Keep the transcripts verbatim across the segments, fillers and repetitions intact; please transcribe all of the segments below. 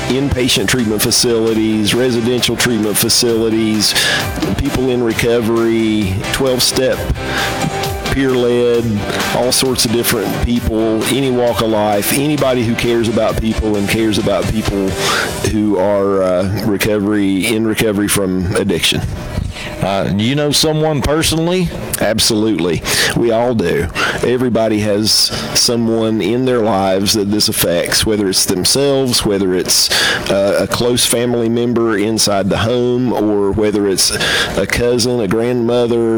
inpatient treatment facilities, residential treatment facilities, people in recovery, twelve-step, peer-led, all sorts of different people, any walk of life, anybody who cares about people and cares about people who are uh, recovery in recovery from addiction. Uh, you know someone personally? Absolutely. We all do. Everybody has someone in their lives that this affects, whether it's themselves, whether it's uh, a close family member inside the home, or whether it's a cousin, a grandmother,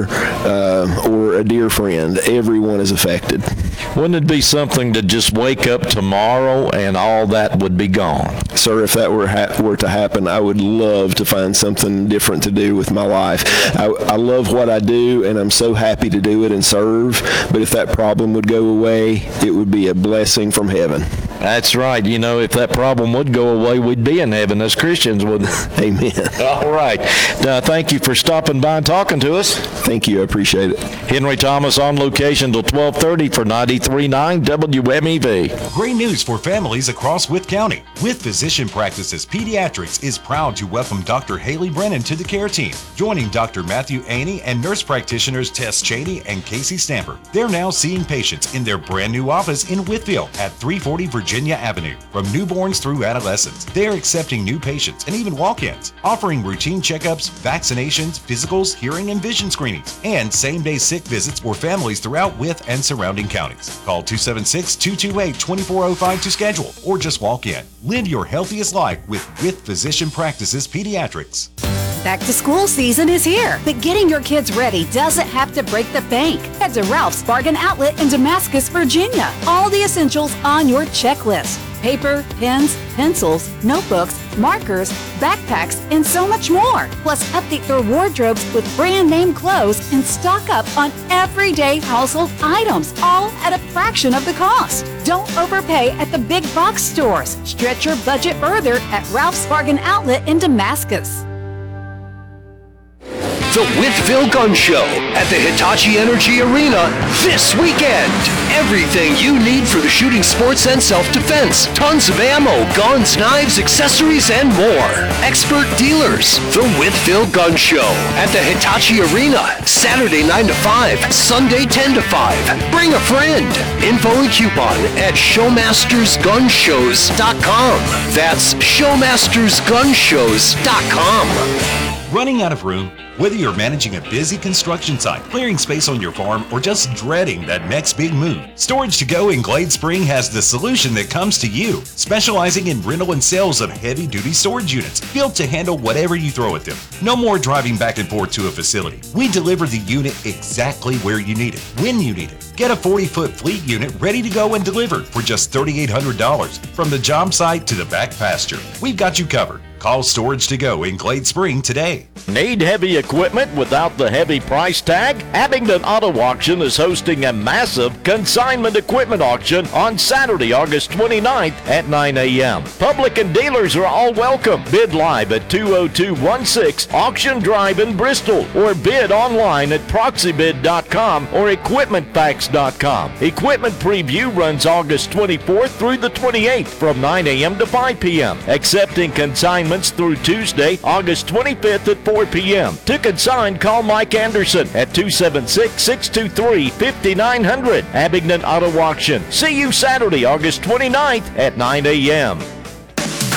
uh, or a dear friend. Everyone is affected. Wouldn't it be something to just wake up tomorrow and all that would be gone? Sir, if that were ha- were to happen, I would love to find something different to do with my life. I, I love what I do, and I'm so happy to do it and serve, but if that problem would go away, it would be a blessing from heaven. That's right. You know, if that problem would go away, we'd be in heaven as Christians, wouldn't we? Amen. All right. Uh, thank you for stopping by and talking to us. Thank you. I appreciate it. Henry Thomas on location till twelve thirty for ninety-three point nine W M E V. Great news for families across Wythe County. With Physician Practices Pediatrics is proud to welcome Doctor Haley Brennan to the care team, joining Doctor Matthew Aney and nurse practitioners Tess Cheney and Casey Stamper. They're now seeing patients in their brand new office in Wytheville at three forty Virginia Avenue. From newborns through adolescents, they're accepting new patients and even walk-ins, offering routine checkups, vaccinations, physicals, hearing and vision screenings, and same-day sick visits for families throughout Wythe and surrounding counties. Call two seven six, two two eight, two four zero five to schedule, or just walk in. Live your healthiest life with Wythe Physician Practices Pediatrics. Back to school season is here, but getting your kids ready doesn't have to break the bank. Head to Ralph's Bargain Outlet in Damascus, Virginia. All the essentials on your checklist. Paper, pens, pencils, notebooks, markers, backpacks, and so much more. Plus, update their wardrobes with brand name clothes and stock up on everyday household items, all at a fraction of the cost. Don't overpay at the big box stores. Stretch your budget further at Ralph's Bargain Outlet in Damascus. The Wytheville Gun Show at the Hitachi Energy Arena this weekend. Everything you need for the shooting sports and self-defense. Tons of ammo, guns, knives, accessories, and more. Expert dealers. The Wytheville Gun Show at the Hitachi Arena. Saturday nine to five, Sunday ten to five. Bring a friend. Info and coupon at showmasters gun shows dot com. That's showmasters gun shows dot com. Running out of room? Whether you're managing a busy construction site, clearing space on your farm, or just dreading that next big move, Storage to Go in Glade Spring has the solution that comes to you. Specializing in rental and sales of heavy-duty storage units, built to handle whatever you throw at them. No more driving back and forth to a facility. We deliver the unit exactly where you need it, when you need it. Get a forty-foot fleet unit ready to go and delivered for just three thousand eight hundred dollars. From the job site to the back pasture, we've got you covered. Call Storage to Go in Glade Spring today. Need heavy equipment without the heavy price tag? Abingdon Auto Auction is hosting a massive consignment equipment auction on Saturday, August twenty-ninth at nine a.m. Public and dealers are all welcome. Bid live at two oh two one six Auction Drive in Bristol, or bid online at proxy bid dot com or equipment facts dot com. Equipment preview runs August twenty-fourth through the twenty-eighth from nine a.m. to five p.m. Accepting consignments through Tuesday, August twenty-fifth at four p.m. To consign, call Mike Anderson at two seven six, six two three, five nine zero zero. Abingdon Auto Auction. See you Saturday, August twenty-ninth at nine a.m.